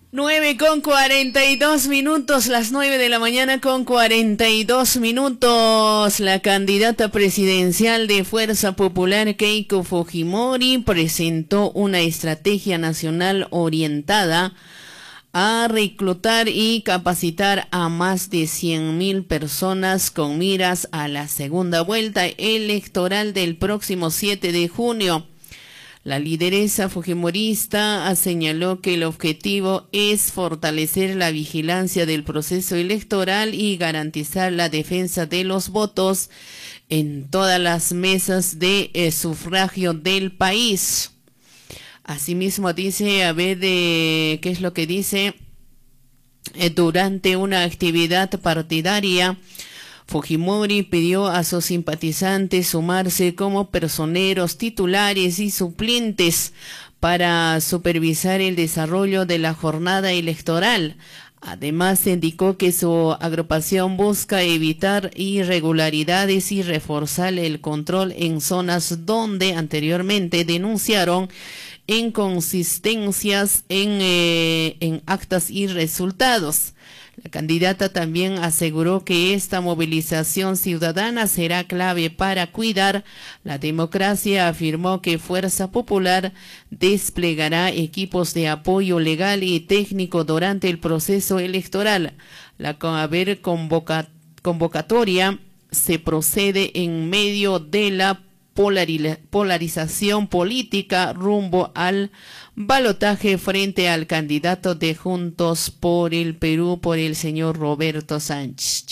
9:42, las 9 de la mañana con 42 minutos. La candidata presidencial de Fuerza Popular, Keiko Fujimori, presentó una estrategia nacional orientada a reclutar y capacitar a más de 100.000 personas con miras a la segunda vuelta electoral del próximo 7 de junio. La lideresa fujimorista señaló que el objetivo es fortalecer la vigilancia del proceso electoral y garantizar la defensa de los votos en todas las mesas de sufragio del país. Asimismo dice, a ver qué es lo que dice, durante una actividad partidaria, Fujimori pidió a sus simpatizantes sumarse como personeros titulares y suplentes para supervisar el desarrollo de la jornada electoral. Además, indicó que su agrupación busca evitar irregularidades y reforzar el control en zonas donde anteriormente denunciaron inconsistencias en actas y resultados. La candidata también aseguró que esta movilización ciudadana será clave para cuidar la democracia. Afirmó que Fuerza Popular desplegará equipos de apoyo legal y técnico durante el proceso electoral. La convocatoria se procede en medio de la polarización política rumbo al balotaje frente al candidato de Juntos por el Perú, por el señor Roberto Sánchez.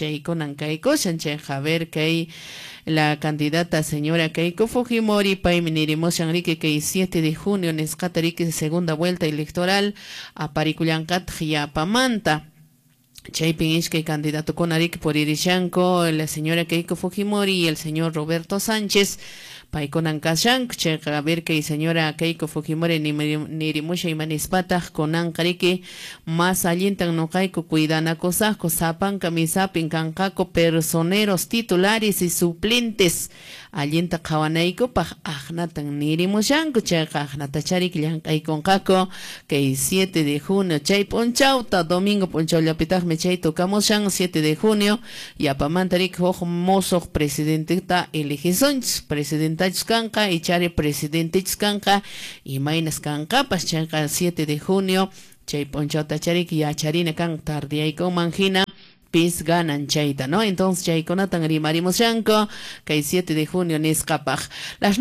A ver que la candidata señora Keiko Fujimori paiminiremos Enrique que 7 de junio en Escatarique segunda vuelta electoral a Paricuyancat Yapamanta. Chaypin que candidato con Arik por Irishanko, la señora Keiko Fujimori y el señor Roberto Sánchez. Paikonan kashank, a ver que señora Keiko Fujimori nirimusha y manispatach konan kariki más alientan no kaiko cuidana cosas, cosapan camisapin cancako personeros titulares y suplentes. Alienta kawanaiko paj ajnatan nirimushanko, ajnata charik llankay kako que 7 de junio chay ponchauta domingo ponchau llapitaj me chay tocamoshan 7 de junio y apamantarik hojo mozo presidente ta elegizonch presidenta Chkanka y chare presidente Chkanka y mainas kanka paschanka 7 de junio chay ponchauta charik y acharina kan tardia y con mangina pis ganan chaita, ¿no? Entonces chaykonatan rimarimos yanko que 7 de junio en Escapaj. Las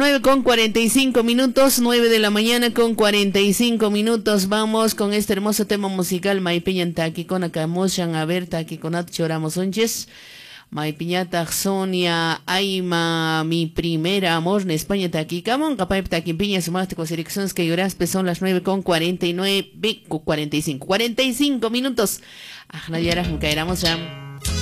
9:45, 9 de la mañana con 45 minutos. Vamos con este hermoso tema musical. Maipiñan taquicona camushan a ver taquiconat choramos unches. Maipiñata Sonia Aima, mi primera amor en España taquicamon. Capay taquimpiña sumaste con selecciones que lloras son las 9:49, 45 minutos. Ajna yara caeramos ya.